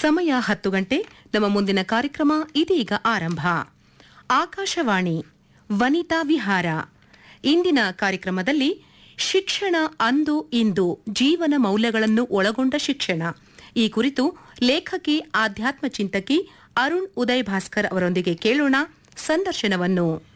ಸಮಯ 10 ಗಂಟೆ. ನಮ್ಮ ಮುಂದಿನ ಕಾರ್ಯಕ್ರಮ ಇದೀಗ ಆರಂಭ. ಆಕಾಶವಾಣಿ ವನಿತಾ ವಿಹಾರ. ಇಂದಿನ ಕಾರ್ಯಕ್ರಮದಲ್ಲಿ ಶಿಕ್ಷಣ ಅಂದು ಇಂದು ಜೀವನ ಮೌಲ್ಯಗಳನ್ನು ಒಳಗೊಂಡ ಶಿಕ್ಷಣ ಈ ಕುರಿತು ಲೇಖಕಿ ಆಧ್ಯಾತ್ಮ ಚಿಂತಕಿ ಅರುಣ್ ಉದಯ್ ಭಾಸ್ಕರ್ ಅವರೊಂದಿಗೆ ಕೇಳೋಣ ಸಂದರ್ಶನವನ್ನು.